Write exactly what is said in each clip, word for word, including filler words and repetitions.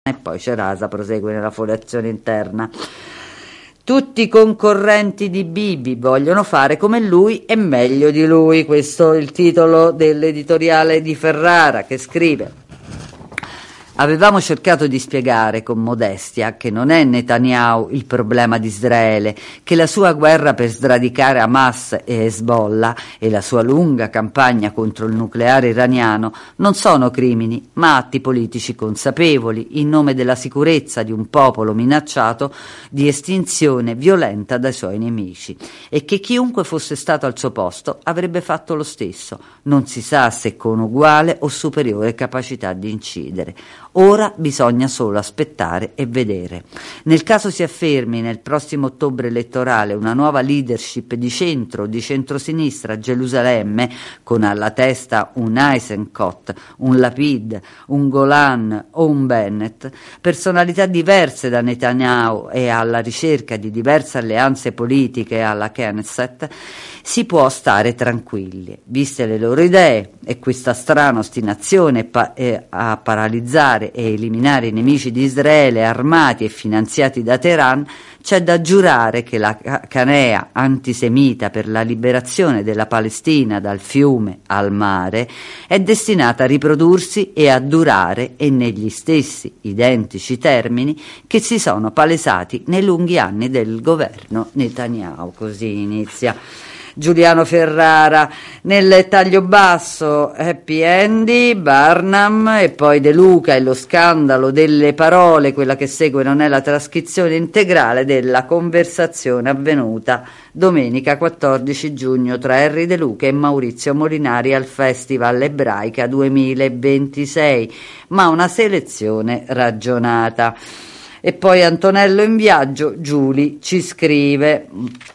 e poi Cerasa prosegue nella foliazione interna. Tutti i concorrenti di Bibi vogliono fare come lui e meglio di lui. Questo è il titolo dell'editoriale di Ferrara, che scrive: avevamo cercato di spiegare con modestia che non è Netanyahu il problema di Israele, che la sua guerra per sradicare Hamas e Hezbollah e la sua lunga campagna contro il nucleare iraniano non sono crimini, ma atti politici consapevoli in nome della sicurezza di un popolo minacciato di estinzione violenta dai suoi nemici, e che chiunque fosse stato al suo posto avrebbe fatto lo stesso, non si sa se con uguale o superiore capacità di incidere. Ora bisogna solo aspettare e vedere. Nel caso si affermi nel prossimo ottobre elettorale una nuova leadership di centro o di centrosinistra a Gerusalemme, con alla testa un Eisenkot, un Lapid, un Golan o un Bennett, personalità diverse da Netanyahu e alla ricerca di diverse alleanze politiche alla Knesset, si può stare tranquilli, viste le loro idee e questa strana ostinazione pa- eh, a paralizzare e eliminare i nemici di Israele armati e finanziati da Teheran. C'è da giurare che la canea antisemita per la liberazione della Palestina dal fiume al mare è destinata a riprodursi e a durare, e negli stessi identici termini che si sono palesati nei lunghi anni del governo Netanyahu. Così inizia Giuliano Ferrara. Nel taglio basso Happy Andy, Barnum e poi De Luca e lo scandalo delle parole. Quella che segue non è la trascrizione integrale della conversazione avvenuta domenica quattordici giugno tra Henry De Luca e Maurizio Molinari al Festival Ebraica duemilaventisei, ma una selezione ragionata. E poi Antonello in viaggio, Giuli ci scrive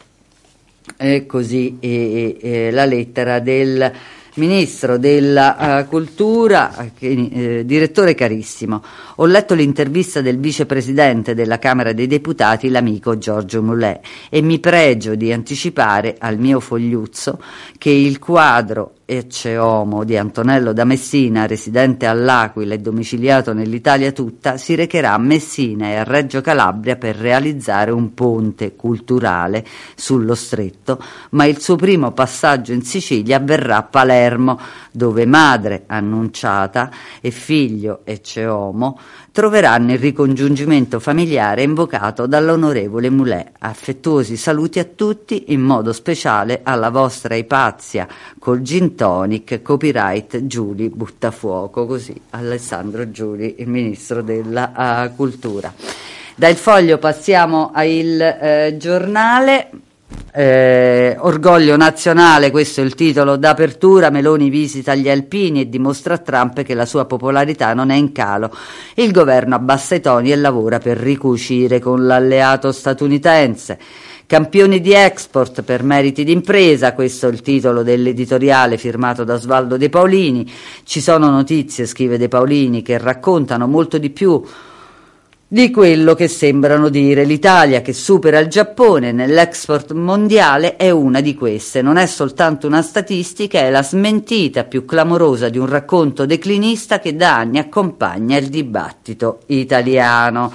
e così e, e, la lettera del ministro della uh, cultura, che, eh, direttore carissimo, ho letto l'intervista del vicepresidente della Camera dei Deputati, l'amico Giorgio Mulè, e mi pregio di anticipare al mio fogliuzzo che il quadro Ecce Homo di Antonello da Messina, residente all'Aquila e domiciliato nell'Italia tutta, si recherà a Messina e a Reggio Calabria per realizzare un ponte culturale sullo stretto, ma il suo primo passaggio in Sicilia avverrà a Palermo, dove madre Annunciata e figlio Ecce Homo troveranno il ricongiungimento familiare invocato dall'onorevole Mulè. Affettuosi saluti a tutti, in modo speciale alla vostra Ipazia col gin tonic, copyright Giuli Buttafuoco. Così Alessandro Giuli, il ministro della uh, cultura. Da Il Foglio passiamo al eh, Giornale. Eh, orgoglio nazionale, questo è il titolo d'apertura. Meloni visita gli alpini e dimostra a Trump che la sua popolarità non è in calo. Il governo abbassa i toni e lavora per ricucire con l'alleato statunitense. Campioni di export per meriti d'impresa, questo è il titolo dell'editoriale firmato da Osvaldo De Paolini. Ci sono notizie, scrive De Paolini, che raccontano molto di più di quello che sembrano dire. L'Italia, che supera il Giappone nell'export mondiale, è una di queste. Non è soltanto una statistica, è la smentita più clamorosa di un racconto declinista che da anni accompagna il dibattito italiano.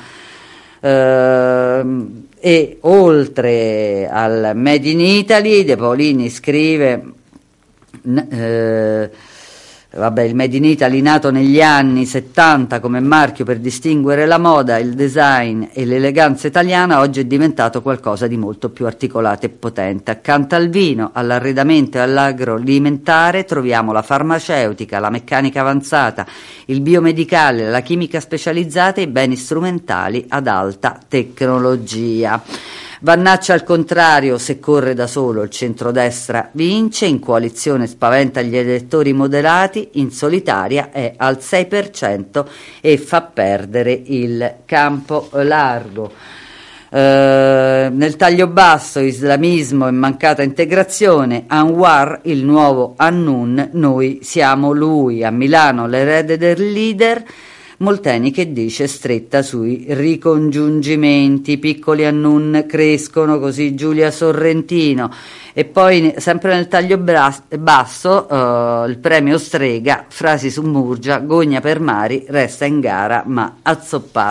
Uh, e oltre al Made in Italy, De Paolini scrive uh, Vabbè, il Made in Italy, nato negli anni settanta come marchio per distinguere la moda, il design e l'eleganza italiana, oggi è diventato qualcosa di molto più articolato e potente. Accanto al vino, all'arredamento e all'agroalimentare troviamo la farmaceutica, la meccanica avanzata, il biomedicale, la chimica specializzata e i beni strumentali ad alta tecnologia. Vannaccia al contrario, se corre da solo il centrodestra vince, in coalizione spaventa gli elettori moderati, in solitaria è al sei per cento e fa perdere il campo largo. Uh, nel taglio basso, islamismo e mancata integrazione, Anwar, il nuovo Annun, noi siamo lui. A Milano l'erede del leader, Molteni che dice stretta sui ricongiungimenti, piccoli annun crescono, così Giulia Sorrentino. E poi sempre nel taglio bras- basso uh, il premio Strega, frasi su Murgia, gogna per Mari, resta in gara ma azzoppato.